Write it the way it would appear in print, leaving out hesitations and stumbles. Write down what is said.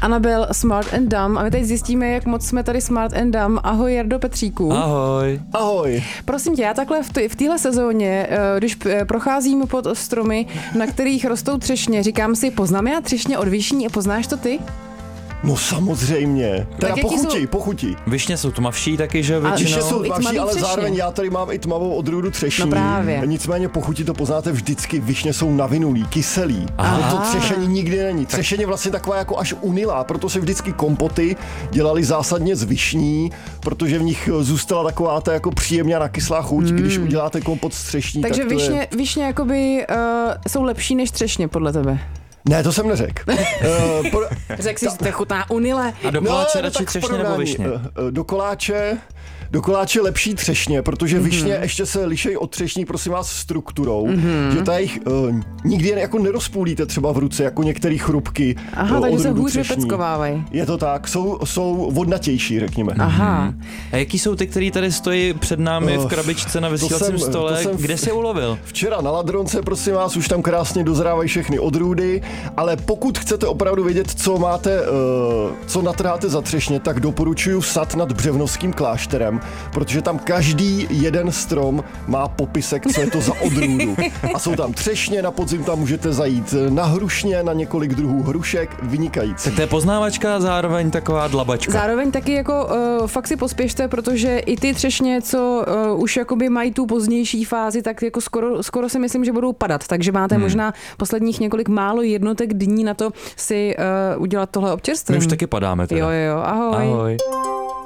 Anabel Smart and Dumb a my teď zjistíme, jak moc jsme tady Smart and Dumb. Ahoj Jardo Petříku. Ahoj. Ahoj. Prosím tě, já takhle v téhle sezóně, když procházím pod stromy, na kterých rostou třešně, říkám si, poznám já třešně od višní a poznáš to ty? No samozřejmě. Teda pochutí. Višně jsou tmavší taky, že většinou. Višně jsou tmavší, ale třešně. zároveň já tady mám i tmavou odrůdu třešní. No právě. Nicméně pochutí to poznáte vždycky, višně jsou navinulý, kyselý. Ale to třešení nikdy není. Třešení je vlastně taková jako až unilá, proto se vždycky kompoty dělali zásadně z višní, protože v nich zůstala taková ta jako příjemně nakyslá chuť, když uděláte kompot z třešní. Takže tak višně jakoby jsou lepší než třešně podle tebe. Ne, to jsem neřekl. Řekl jsi, že to chutná unile. A do koláče radši třešně nebo višně? Do koláče lepší třešně, protože višně ještě se lišejí od třešní, prosím vás, strukturou, že ta jich nikdy jako nerozpůlíte třeba v ruce, jako některé chrupky. Aha, takže se hůř třešní. vypeckovávají. Je to tak, jsou vodnatější, řekněme. Aha. A jaký jsou ty, který tady stojí před námi v krabičce na vysílacím stole? Kde jsi je ulovil? Včera na Ladronce, prosím vás, už tam krásně dozrávají všechny odrůdy, ale pokud chcete opravdu vědět, co máte, co natrháte za třešně, tak doporučuji sad nad Břevnovským klášterem, protože tam každý jeden strom má popisek, co je to za odrůdu. A jsou tam třešně, na podzim tam můžete zajít na hrušně, na několik druhů hrušek, vynikající. Tak to je poznávačka a zároveň taková dlabačka. Zároveň taky jako fakt si pospěšte, protože i ty třešně, co už jakoby mají tu pozdější fázi, tak jako skoro si myslím, že budou padat. Takže máte možná posledních několik málo jednotek dní na to si udělat tohle občerstvení. My už taky padáme teda. Jo, ahoj. Ahoj.